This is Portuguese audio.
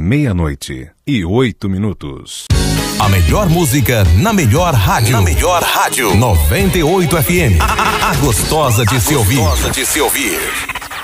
meia-noite e 8 minutos. A melhor música na melhor rádio. Na melhor rádio. 98 FM. A gostosa de se ouvir.